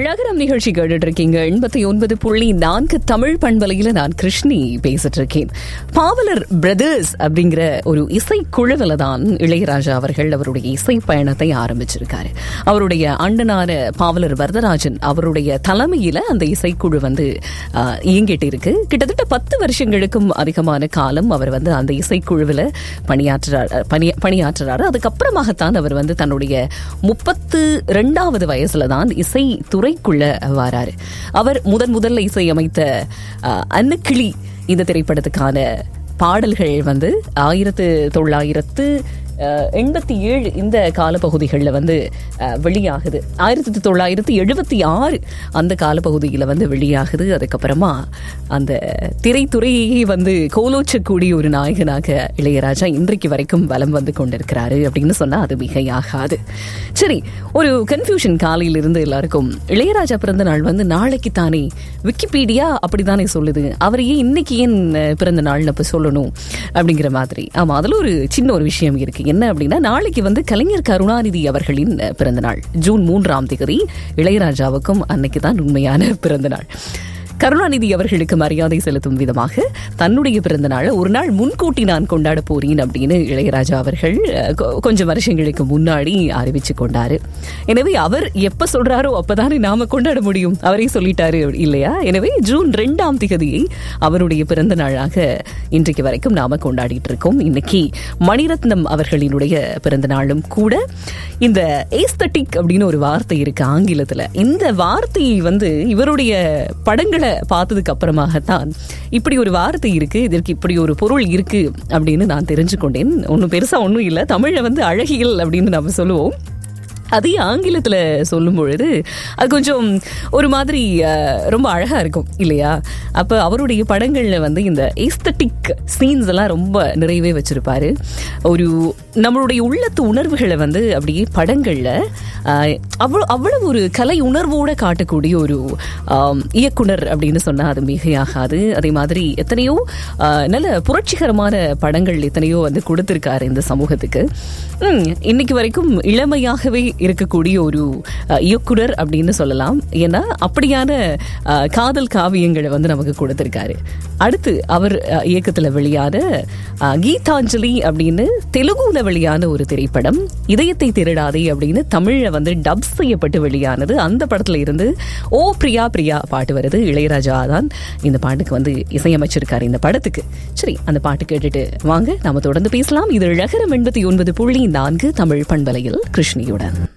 நகரம் நிகழ்ச்சி கேட்டுட்டு இருக்கீங்க. 89.4 தமிழ் பண்பலையில நான் கிருஷ்ணி பேசிட்டு இருக்கேன். பாவலர் பிரதர்ஸ் அப்படிங்கிற ஒரு இசைக்குழுவில தான் இளையராஜா அவர்கள் அவருடைய இசை பயணத்தை ஆரம்பிச்சிருக்காரு. அவருடைய அண்ணனான பாவலர் வரதராஜன் அவருடைய தலைமையில அந்த இசைக்குழு வந்து இயங்கிட்டு இருக்கு. கிட்டத்தட்ட 10 வருஷங்களுக்கும் அதிகமான காலம் அவர் வந்து அந்த இசைக்குழுவில் பணியாற்றுறாரு. அதுக்கப்புறமாகத்தான் அவர் வந்து தன்னுடைய 32வது வயசுல தான் இசை துறைக்குள்ள வராரு. அவர் முதல்ல இசையமைத்த அன்னக்கிளி இந்த திரைப்படத்துக்கான பாடல்கள் வந்து 1987 இந்த காலப்பகுதிகளில் வந்து வெளியாகுது. 1976 அந்த காலப்பகுதியில் வந்து வெளியாகுது. அதுக்கப்புறமா அந்த திரைத்துறையை வந்து கோலோச்சக்கூடிய ஒரு நாயகனாக இளையராஜா இன்றைக்கு வரைக்கும் வலம் வந்து கொண்டிருக்கிறாரு அப்படின்னு சொன்னா அது மிகையாகாது. சரி, ஒரு கன்ஃபியூஷன் காலையிலிருந்து எல்லாருக்கும். இளையராஜா பிறந்த நாள் வந்து நாளைக்கு தானே, விக்கிபீடியா அப்படித்தானே சொல்லுது, அவரையே இன்னைக்கு ஏன் பிறந்த நாள் அப்ப சொல்லணும் அப்படிங்கிற மாதிரி. ஆமா, அதுல ஒரு சின்ன ஒரு விஷயம் இருக்கு. என்ன அப்படின்னா, நாளைக்கு வந்து கலைஞர் கருணாநிதி அவர்களின் பிறந்த நாள். ஜூன் 3ஆம் தேதி இளையராஜாவுக்கும் அன்னைக்கு தான் உண்மையான பிறந்த நாள். கருணாநிதி அவர்களுக்கு மரியாதை செலுத்தும் விதமாக தன்னுடைய பிறந்த நாளை ஒரு நாள் முன்கூட்டி நான் கொண்டாட போறேன் அப்படின்னு இளையராஜா அவர்கள் கொஞ்சம் வருஷங்களுக்கு முன்னாடி அறிவிச்சு கொண்டாரு. எனவே அவர் எப்ப சொல்றாரோ அப்பதானே நாம கொண்டாட முடியும். அவரே சொல்லிட்டாரு இல்லையா? எனவே ஜூன் 2ஆம் தேதியை அவருடைய பிறந்த நாளாக இன்றைக்கு வரைக்கும் நாம கொண்டாடிட்டு இருக்கோம். இன்னைக்கு மணிரத்னம் அவர்களினுடைய பிறந்த நாளும் கூட. இந்த ஏஸ்தட்டிக் அப்படின்னு ஒரு வார்த்தை இருக்கு ஆங்கிலத்துல. இந்த வார்த்தையை வந்து இவருடைய படங்களை பார்த்ததுக்கு அப்புறமாகத்தான் இப்படி ஒரு வார்த்தை இருக்கு, இதற்கு இப்படி ஒரு பொருள் இருக்கு அப்படின்னு நான் தெரிஞ்சுக்கொண்டேன். ஒன்னும் பெருசா ஒன்னும் இல்லை. தமிழ்ல வந்து அழகியல் அப்படின்னு நம்ம சொல்லுவோம். அதே ஆங்கிலத்தில் சொல்லும் பொழுது அது கொஞ்சம் ஒரு மாதிரி ரொம்ப அழகா இருக்கும் இல்லையா? அப்போ அவருடைய படங்கள்ல வந்து இந்த ஏஸ்தட்டிக் சீன்ஸ் எல்லாம் ரொம்ப நிறைவே வச்சிருப்பாரு. ஒரு நம்மளுடைய உள்ளத்து உணர்வுகளை வந்து அப்படியே படங்கள்ல அவ்வளவு ஒரு கலை உணர்வோட காட்டக்கூடிய ஒரு இயக்குனர் அப்படின்னு சொன்னா அது மிகையாகாது. அதே மாதிரி எத்தனையோ நல்ல புரட்சிகரமான படங்கள் எத்தனையோ வந்து கொடுத்திருக்காரு இந்த சமூகத்துக்கு. இன்னைக்கு வரைக்கும் இளமையாகவே இருக்கக்கூடிய ஒரு இயக்குனர் அப்படின்னு சொல்லலாம். ஏன்னா அப்படியான காதல் காவியங்களை வந்து நமக்கு கொடுத்திருக்காரு. அடுத்து அவர் இயக்கத்துல வெளியான கீதாஞ்சலி அப்படின்னு தெலுங்குல வெளியான ஒரு திரைப்படம், இதயத்தை திருடாதே அப்படின்னு தமிழ்ல வந்து டப் செய்யப்பட்டு வெளியானது. அந்த படத்துல இருந்து ஓ பிரியா பிரியா பாட்டு வருது. இளையராஜா தான் இந்த பாட்டுக்கு வந்து இசையமைச்சிருக்காரு இந்த படத்துக்கு. சரி, அந்த பாட்டு கேட்டுட்டு வாங்க நாம தொடர்ந்து பேசலாம். இது நகரம் 89.4 தமிழ் பண்பலையில் கிருஷ்ணியுடன்.